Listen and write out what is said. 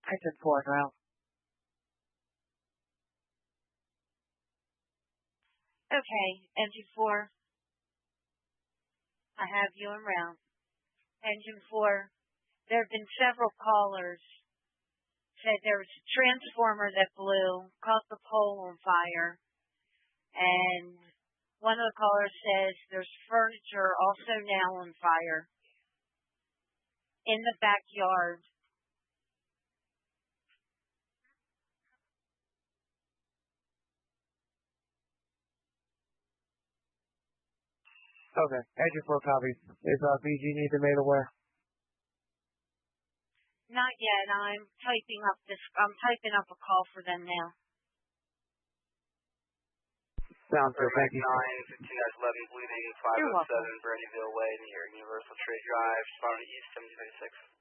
Engine 4 now. Okay, Engine 4, I have you en route. Engine 4, there have been several callers said there was a transformer that blew, caught the pole on fire, and one of the callers says there's furniture also now on fire in the backyard. Okay, Engine 4 copies. Is BG need made aware? Not yet. I'm typing up a call for them now. Sounds good. Thank you. 9, 15-11, bleeding, 507 Bernieville Way near Universal Trade Drive, spawning east 726.